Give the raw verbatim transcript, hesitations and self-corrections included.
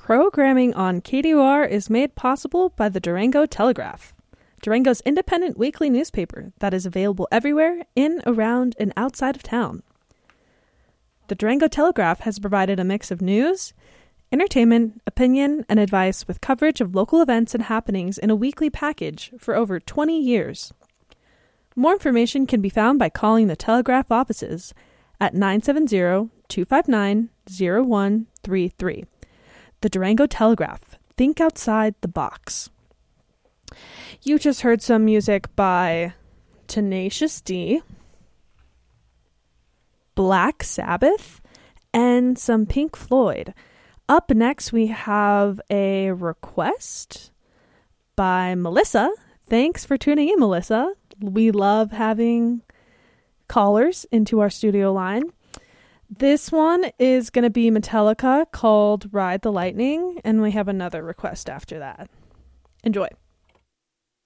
Programming on K D O R is made possible by the Durango Telegraph, Durango's independent weekly newspaper that is available everywhere in, around, and outside of town. The Durango Telegraph has provided a mix of news, entertainment, opinion, and advice with coverage of local events and happenings in a weekly package for over twenty years. More information can be found by calling the Telegraph offices at nine seven zero, two five nine, zero one three three. The Durango Telegraph. Think outside the box. You just heard some music by Tenacious D, Black Sabbath, and some Pink Floyd. Up next, we have a request by Melissa. Thanks for tuning in, Melissa. We love having callers into our studio line. This one is going to be Metallica, called Ride the Lightning, and we have another request after that. Enjoy.